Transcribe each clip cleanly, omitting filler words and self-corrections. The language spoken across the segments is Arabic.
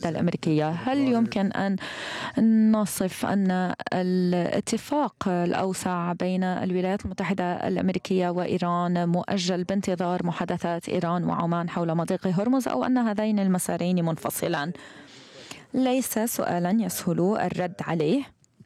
المتحدة الأمريكية. هل يمكن أن نصف أن الاتفاق الأوسع بين الولايات المتحدة الأمريكية وإيران مؤجل بانتظار محادثات إيران وعمان حول مضيق هرمز، أو أن هذين المسارين منفصلان؟ ليس سؤالا يسهل الرد عليه.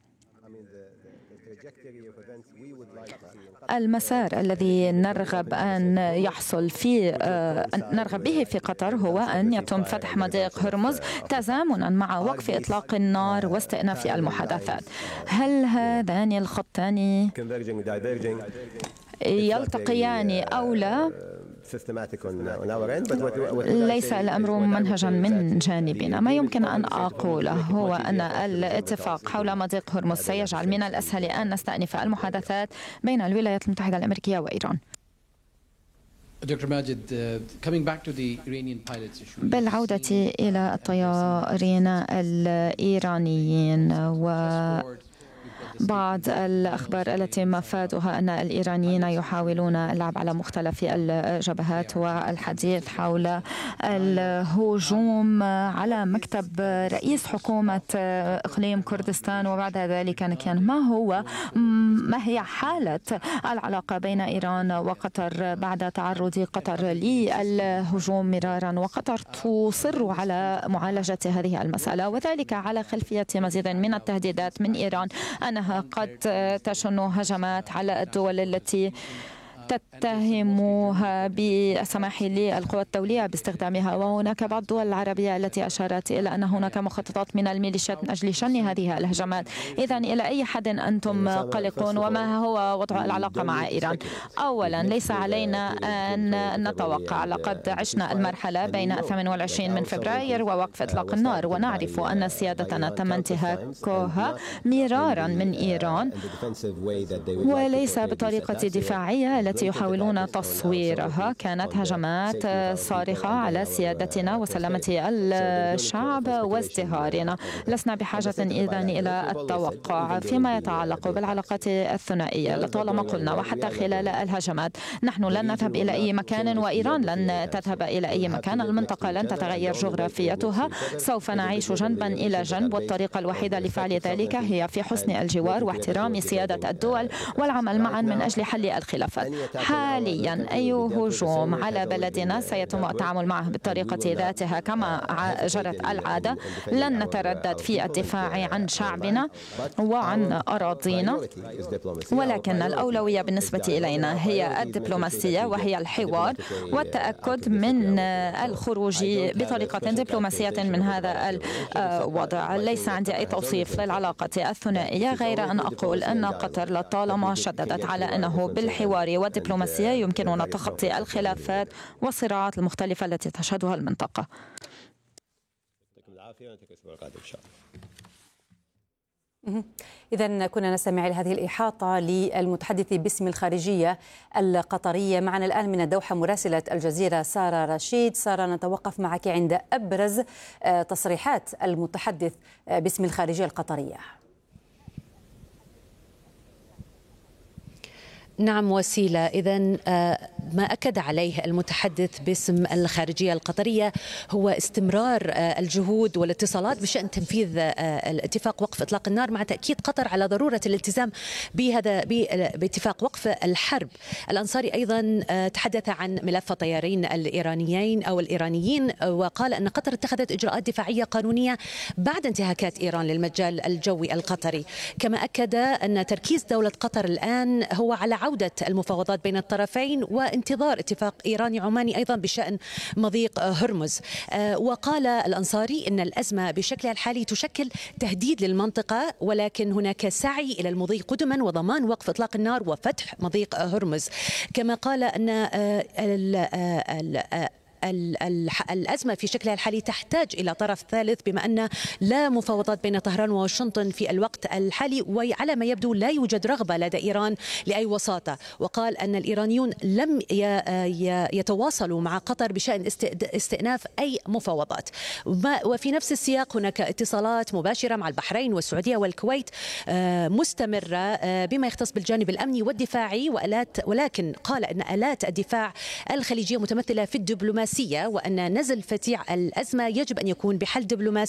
المسار الذي نرغب أن يحصل نرغب به في قطر هو أن يتم فتح مضيق هرمز تزامنا مع وقف إطلاق النار واستئناف المحادثات. هل هذان الخطان يلتقيان أو لا؟ ليس الأمر منهجا من جانبنا. ما يمكن أن أقوله هو أن الاتفاق حول مضيق هرمز سيجعل من الأسهل أن نستأنف المحادثات بين الولايات المتحدة الأمريكية وإيران. دكتور ماجد، بالعودة إلى الطيارين الإيرانيين بعض الأخبار التي مفادها أن الإيرانيين يحاولون اللعب على مختلف الجبهات والحديث حول الهجوم على مكتب رئيس حكومة إقليم كردستان. وبعد ذلك كان ما هي حالة العلاقة بين إيران وقطر بعد تعرض قطر للهجوم مرارا، وقطر تصر على معالجة هذه المسألة، وذلك على خلفية مزيد من التهديدات من إيران أنها قد تشن هجمات على الدول التي تتهمها بالسماح للقوى الدولية باستخدامها. وهناك بعض الدول العربية التي أشارت إلى أن هناك مخططات من الميليشيات من أجل شن هذه الهجمات. إذن إلى أي حد أنتم قلقون، وما هو وضع العلاقة مع إيران؟ أولا، ليس علينا أن نتوقع. لقد عشنا المرحلة بين 28 من فبراير ووقف إطلاق النار، ونعرف أن سيادتنا تم انتهاكها مرارا من إيران، وليس بطريقة دفاعية التي يحاولون تصويرها. كانت هجمات صارخة على سيادتنا وسلامة الشعب وازدهارنا. لسنا بحاجة إذن إلى التوقع فيما يتعلق بالعلاقات الثنائية. لطالما قلنا وحتى خلال الهجمات نحن لن نذهب إلى أي مكان، وإيران لن تذهب إلى أي مكان. المنطقة لن تتغير جغرافيتها، سوف نعيش جنبا إلى جنب، والطريقة الوحيدة لفعل ذلك هي في حسن الجوار واحترام سيادة الدول والعمل معا من أجل حل الخلافات. حاليا أي هجوم على بلدنا سيتم التعامل معه بالطريقة ذاتها كما جرت العادة. لن نتردد في الدفاع عن شعبنا وعن أراضينا، ولكن الأولوية بالنسبة إلينا هي الدبلوماسية، وهي الحوار والتأكد من الخروج بطريقة دبلوماسية من هذا الوضع. ليس عندي أي توصيف للعلاقة الثنائية غير أن أقول أن قطر لطالما شددت على أنه بالحوار والدبلوماسية يمكننا تخطي الخلافات والصراعات المختلفة التي تشهدها المنطقة. إذن كنا نستمع إلى هذه الإحاطة للمتحدث باسم الخارجية القطرية. معنا الآن من الدوحة مراسلة الجزيرة سارة رشيد. سارة، نتوقف معك عند أبرز تصريحات المتحدث باسم الخارجية القطرية. نعم وسيلة، إذن ما أكد عليه المتحدث باسم الخارجية القطرية هو استمرار الجهود والاتصالات بشأن تنفيذ الاتفاق وقف إطلاق النار، مع تأكيد قطر على ضرورة الالتزام باتفاق وقف الحرب. الأنصاري أيضا تحدث عن ملف الطيارين الإيرانيين، وقال أن قطر اتخذت إجراءات دفاعية قانونية بعد انتهاكات إيران للمجال الجوي القطري. كما أكد أن تركيز دولة قطر الآن هو على عودة المفاوضات بين الطرفين وانتظار اتفاق إيراني عماني أيضا بشأن مضيق هرمز. وقال الأنصاري أن الأزمة بشكلها الحالي تشكل تهديد للمنطقة، ولكن هناك سعي إلى المضي قدما وضمان وقف إطلاق النار وفتح مضيق هرمز. كما قال أن الأزمة في شكلها الحالي تحتاج إلى طرف ثالث، بما أن لا مفاوضات بين طهران وواشنطن في الوقت الحالي، وعلى ما يبدو لا يوجد رغبة لدى إيران لأي وساطة. وقال أن الإيرانيون لم يتواصلوا مع قطر بشأن استئناف أي مفاوضات. وفي نفس السياق هناك اتصالات مباشرة مع البحرين والسعودية والكويت مستمرة بما يختص بالجانب الأمني والدفاعي، ولكن قال أن آلات الدفاع الخليجية متمثلة في الدبلوماسية، وأن نزل فتيع الأزمة يجب أن يكون بحل دبلوماسي